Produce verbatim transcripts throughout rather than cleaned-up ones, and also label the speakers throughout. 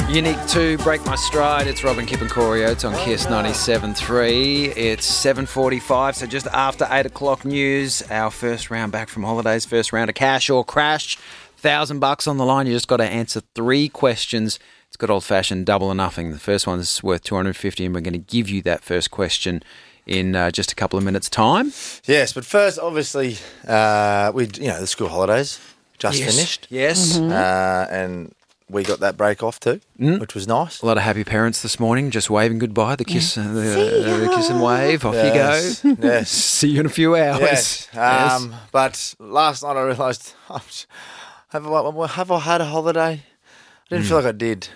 Speaker 1: Unique two, Break My Stride. It's Robin, Kip and Corey Oates on Kiss ninety-seven point three. It's seven forty-five, so just after eight o'clock news. Our first round back from holidays, first round of Cash or Crash. Thousand bucks on the line. You just got to answer three questions. It's good old-fashioned double or nothing. The first one is worth two hundred fifty dollars, and we're going to give you that first question in uh, just a couple of minutes' time.
Speaker 2: Yes, but first, obviously, uh, we you know the school holidays just
Speaker 1: Yes.
Speaker 2: finished.
Speaker 1: Yes.
Speaker 2: Uh, and we got that break off too,
Speaker 1: Mm.
Speaker 2: which was nice.
Speaker 1: A lot of happy parents this morning, just waving goodbye. The kiss, uh, the,
Speaker 3: See
Speaker 1: uh, the kiss and wave. Off
Speaker 2: Yes,
Speaker 1: you go.
Speaker 2: yes.
Speaker 1: See you in a few hours.
Speaker 2: Yes. Um, But last night I realised, have I, have I had a holiday? I didn't
Speaker 1: Mm.
Speaker 2: feel like I did.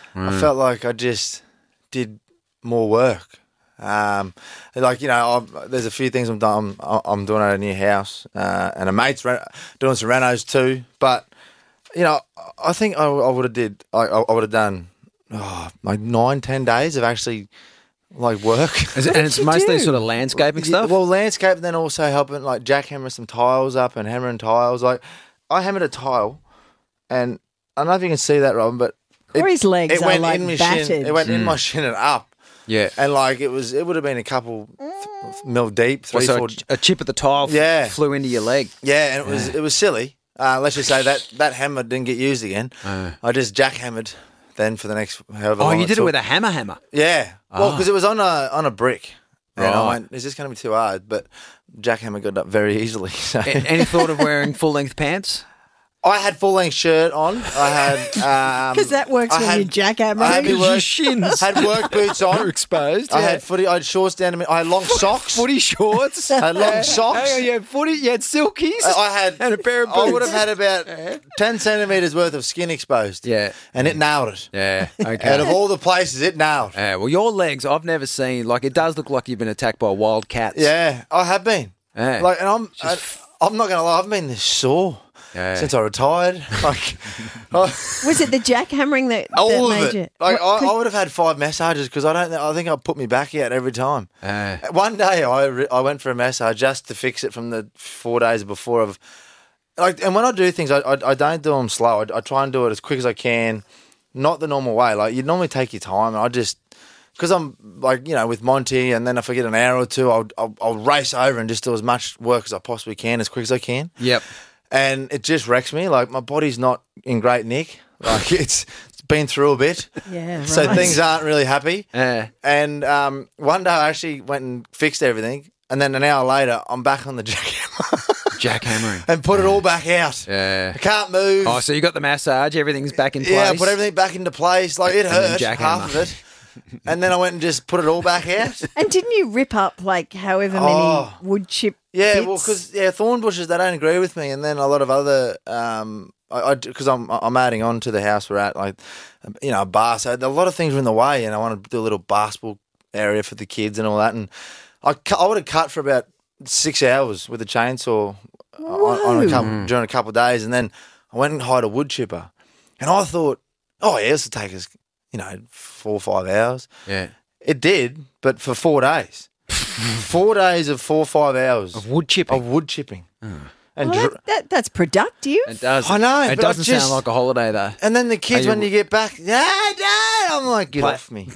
Speaker 2: I felt like I just did more work. Um, like, you know, I've, there's a few things I'm doing. I'm, I'm doing at a new house, uh, and a mate's re- doing some renos too. But you know, I think I, I would have did. I, I would have done oh, like nine, ten days of actually like work.
Speaker 1: Is it- and it's
Speaker 3: you
Speaker 1: mostly
Speaker 3: do?
Speaker 1: sort of landscaping
Speaker 2: Yeah,
Speaker 1: stuff.
Speaker 2: Well, landscape, and then also helping like jackhammer some tiles up and hammering tiles. Like I hammered a tile, and I don't know if you can see that, Robin, but
Speaker 3: Corey's legs
Speaker 2: it
Speaker 3: are
Speaker 2: went
Speaker 3: like
Speaker 2: in my
Speaker 3: battered.
Speaker 2: shin. It went in my shin and up,
Speaker 1: yeah.
Speaker 2: and like it was, it would have been a couple th- mil deep, three,
Speaker 1: So
Speaker 2: four.
Speaker 1: a, a chip at the tile f-
Speaker 2: Yeah.
Speaker 1: flew into your leg.
Speaker 2: Yeah, and it was it was silly. Uh, let's just say that that hammer didn't get used again.
Speaker 1: Uh.
Speaker 2: I just jackhammered then for the next however
Speaker 1: Oh,
Speaker 2: long
Speaker 1: you did it
Speaker 2: took.
Speaker 1: with a hammer hammer.
Speaker 2: Yeah. Well,
Speaker 1: Ah.
Speaker 2: because it was on a on a brick. And
Speaker 1: Right.
Speaker 2: I went, is this going to be too hard? But jackhammer got up very easily. So.
Speaker 1: A- Any thought of wearing full length pants?
Speaker 2: I had full length shirt on. I had um,
Speaker 3: Because that works
Speaker 2: I
Speaker 3: when
Speaker 2: had-
Speaker 3: you jackhammer.
Speaker 2: I had my
Speaker 1: Your
Speaker 2: work,
Speaker 1: shins
Speaker 2: had work boots on.
Speaker 1: are exposed.
Speaker 2: I
Speaker 1: yeah.
Speaker 2: had footy. I had shorts down to me. I had long socks.
Speaker 1: footy shorts.
Speaker 2: I had long socks.
Speaker 1: Hang on, you had footy. You had silkies.
Speaker 2: I I had
Speaker 1: and a pair of boots.
Speaker 2: I would have had about ten centimeters worth of skin exposed.
Speaker 1: Yeah.
Speaker 2: and it nailed it.
Speaker 1: Yeah. Okay.
Speaker 2: Out of all the places, it nailed.
Speaker 1: Yeah, well, your legs, I've never seen, like, it does look like you've been attacked by wild cats.
Speaker 2: Yeah, I have been.
Speaker 1: Yeah.
Speaker 2: Like, and I'm, I, I'm not gonna lie, I've been this sore
Speaker 1: Yeah.
Speaker 2: since I retired. Like, I,
Speaker 3: Was it the jackhammering that, that
Speaker 2: all
Speaker 3: made
Speaker 2: of
Speaker 3: you?
Speaker 2: it. Like, I,
Speaker 3: What-
Speaker 2: I would have had five massages because I don't. I think I put me back out every time.
Speaker 1: Uh,
Speaker 2: One day, I re- I went for a massage just to fix it from the four days before. Of like, and when I do things, I I, I don't do them slow. I, I try and do it as quick as I can, not the normal way. Like you normally take your time, and I just. Because I'm like, you know, with Monty, and then if I get an hour or two, I'll, I'll I'll race over and just do as much work as I possibly can, as quick as I can.
Speaker 1: yep.
Speaker 2: And it just wrecks me. Like my body's not in great nick. Like it's, it's been through a bit,
Speaker 3: Yeah, right.
Speaker 2: so things aren't really happy.
Speaker 1: Uh,
Speaker 2: And um, one day I actually went and fixed everything, and then an hour later I'm back on the jackhammer
Speaker 1: jackhammering.
Speaker 2: and put it all back out.
Speaker 1: Yeah.
Speaker 2: I can't move.
Speaker 1: Oh, so you got the massage, everything's back in place.
Speaker 2: yeah, I put everything back into place. Like it
Speaker 1: And then
Speaker 2: hurt
Speaker 1: jackhammer.
Speaker 2: half of it, and then I went and just put it all back out.
Speaker 3: And didn't you rip up like however many
Speaker 2: Oh.
Speaker 3: wood chip
Speaker 2: Yeah,
Speaker 3: bits?
Speaker 2: well, because yeah, thorn bushes they don't agree with me, and then a lot of other um, I because I'm I'm adding on to the house we're at, like you know, a bar. So a lot of things are in the way, and I want to do a little basketball area for the kids and all that. And I cu- I would have cut for about six hours with a chainsaw on, on a couple, during a couple of days, and then I went and hired a wood chipper, and I thought, oh yeah, this will take us, you know, four or five hours.
Speaker 1: Yeah.
Speaker 2: It did, but for four days. Four days of four or five hours
Speaker 1: Of wood chipping.
Speaker 2: of wood chipping. And
Speaker 3: Well,
Speaker 2: dr-
Speaker 3: that, that, that's productive.
Speaker 1: It does.
Speaker 2: I know,
Speaker 1: It
Speaker 2: but I
Speaker 1: doesn't
Speaker 2: just-
Speaker 1: sound like a holiday, though.
Speaker 2: and then the kids,
Speaker 1: Are you-
Speaker 2: when you get back, yeah, Dad, I'm like, get
Speaker 1: Play-
Speaker 2: off me.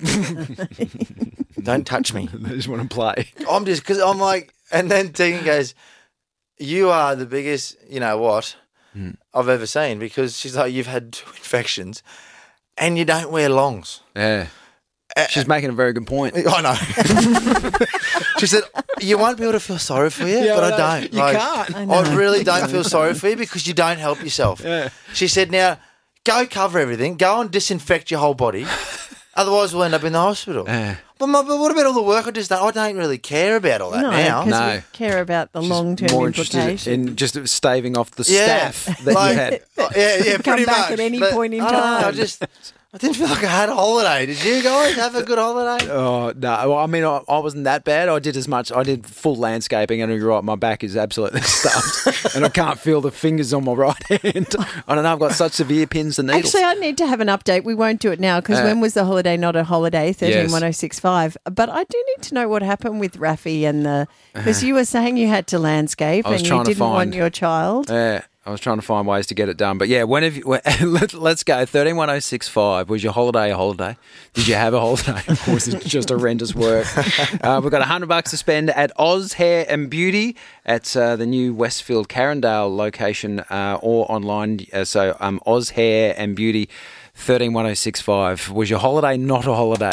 Speaker 2: Don't touch me.
Speaker 1: I just want to play.
Speaker 2: I'm just, because I'm like, and then Tegan goes, you are the biggest, you know what, I've ever seen, because she's like, you've had two infections and you don't wear longs.
Speaker 1: Yeah. She's making a very good point.
Speaker 2: I know. She said, you want people to feel sorry for you,
Speaker 1: Yeah,
Speaker 2: but
Speaker 1: I
Speaker 2: I
Speaker 1: know.
Speaker 2: don't.
Speaker 1: You
Speaker 2: Like,
Speaker 1: can't.
Speaker 3: I
Speaker 2: I,
Speaker 3: know.
Speaker 2: really don't feel sorry for you because you don't help yourself.
Speaker 1: Yeah.
Speaker 2: She said, now, go cover everything. Go and disinfect your whole body. Otherwise, we'll end up in the hospital.
Speaker 1: Yeah.
Speaker 2: But, my, but what about all the work I just done? I don't really care about all that
Speaker 3: no,
Speaker 2: now.
Speaker 3: because
Speaker 1: No.
Speaker 3: we care about the
Speaker 1: She's
Speaker 3: long-term
Speaker 1: more interested
Speaker 3: implications.
Speaker 1: in just staving off the
Speaker 2: Yeah.
Speaker 1: staff that
Speaker 2: Like-
Speaker 1: you had.
Speaker 2: Oh, yeah, yeah,
Speaker 3: Come
Speaker 2: pretty
Speaker 3: back
Speaker 2: much.
Speaker 3: at any
Speaker 2: But
Speaker 3: point in
Speaker 2: I don't know, I
Speaker 3: time.
Speaker 2: just, I didn't feel like I had a holiday. Did you guys have a good holiday?
Speaker 1: Oh, no. Well, I mean, I, I wasn't that bad. I did as much. I did full landscaping, and you're right, my back is absolutely stuffed. And I can't feel the fingers on my right hand. I don't know. I've got such severe pins and needles.
Speaker 3: Actually, I need to have an update. We won't do it now because
Speaker 1: Uh,
Speaker 3: when was the holiday not a holiday? thirteen
Speaker 1: Yes.
Speaker 3: one oh six five. But I do need to know what happened with Rafi and the because you were saying you had to landscape
Speaker 1: I was
Speaker 3: and you
Speaker 1: trying to
Speaker 3: didn't want
Speaker 1: find-
Speaker 3: your child.
Speaker 1: Yeah. I was trying to find ways to get it done. But yeah, when have you, when, let, let's go. thirteen one oh six five. Was your holiday a holiday? Did you have a holiday? Or was it just horrendous work? uh, we've got one hundred bucks to spend at Oz Hair and Beauty at uh, the new Westfield Carindale location uh, or online. Uh, so um, Oz Hair and Beauty, thirteen one oh six five. Was your holiday not a holiday?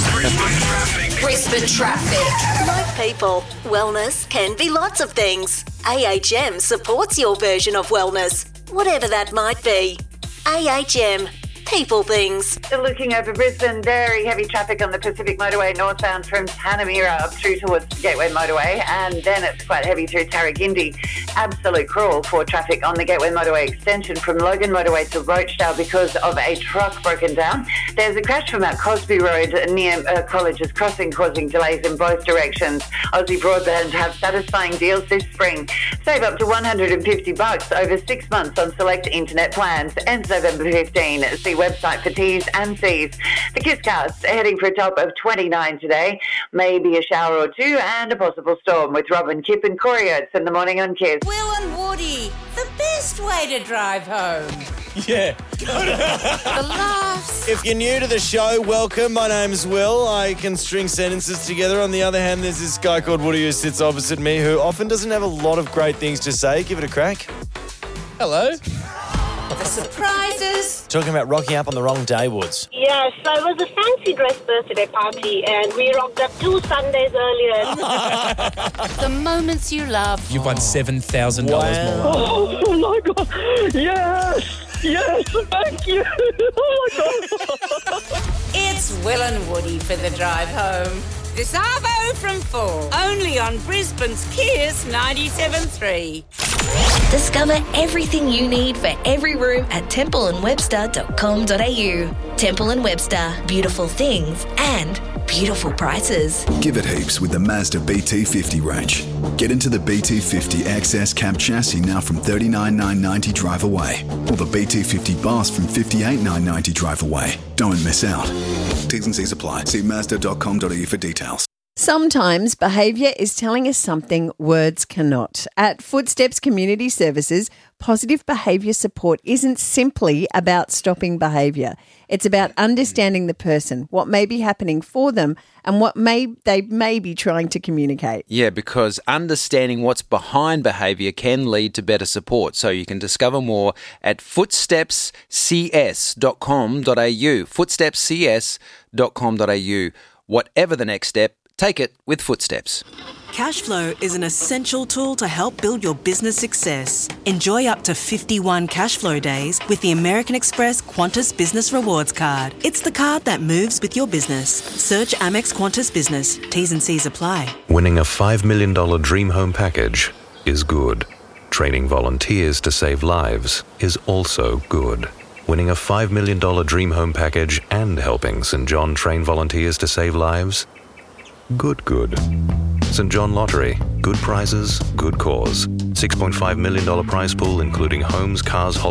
Speaker 4: Brisbane traffic.
Speaker 5: Like people, wellness can be lots of things. A H M supports your version of wellness, whatever that might be. A H M. People things.
Speaker 6: Looking over Brisbane, very heavy traffic on the Pacific Motorway northbound from Tanamera up through towards the Gateway Motorway, and then it's quite heavy through Tarragindi. Absolute crawl for traffic on the Gateway Motorway extension from Logan Motorway to Rochdale because of a truck broken down. There's a crash from Mount Cosby Road near uh, Colleges Crossing, causing delays in both directions. Aussie Broadband have satisfying deals this spring. Save up to one hundred fifty bucks over six months on select internet plans. Ends November fifteenth. See website for T's and C's. The Kisscast heading for a top of twenty-nine today. Maybe a shower or two and a possible storm with Robin, Kip and Corey Oates in the morning on Kiss.
Speaker 4: Will and Woody, the best way to drive home.
Speaker 7: Yeah.
Speaker 4: The laughs.
Speaker 7: If you're new to the show, welcome. My name's Will. I can string sentences together. On the other hand, there's this guy called Woody who sits opposite me who often doesn't have a lot of great things to say. Give it a crack. Hello.
Speaker 4: The surprises.
Speaker 7: Talking about rocking up on the wrong day, Woods.
Speaker 8: Yes, so it was a fancy dress birthday party and we rocked up two Sundays earlier.
Speaker 4: The moments you love.
Speaker 9: You've won seven thousand dollars
Speaker 7: Wow.
Speaker 9: more.
Speaker 8: Oh, oh my God. Yes. Yes, thank you. Oh my God.
Speaker 4: It's Will and Woody for the drive home. This Arvo from four. Only on Brisbane's Kiss ninety-seven point three.
Speaker 5: Discover everything you need for every room at temple and webster dot com dot a u. Temple and Webster. Beautiful things and beautiful prices.
Speaker 10: Give it heaps with the Mazda B T fifty range. Get into the B T fifty X S cab chassis now from thirty-nine thousand nine hundred ninety drive away, or the B T fifty Bus from fifty-eight thousand nine hundred ninety drive away. Don't miss out. T's and C's apply. See mazda dot com dot a u for details.
Speaker 3: Sometimes behaviour is telling us something words cannot. At Footsteps Community Services, positive behaviour support isn't simply about stopping behaviour. It's about understanding the person, what may be happening for them, and what may they may be trying to communicate.
Speaker 1: Yeah, because understanding what's behind behaviour can lead to better support. So you can discover more at footsteps c s dot com dot a u. footsteps c s dot com dot a u. Whatever the next step, take it with Footsteps.
Speaker 11: Cashflow is an essential tool to help build your business success. Enjoy up to fifty-one Cashflow days with the American Express Qantas Business Rewards Card. It's the card that moves with your business. Search Amex Qantas Business. T's and C's apply.
Speaker 12: Winning a five million dollars dream home package is good. Training volunteers to save lives is also good. Winning a five million dollars dream home package and helping Saint John train volunteers to save lives? Good, good. Saint John Lottery. Good prizes, good cause. six point five million dollars prize pool including homes, cars,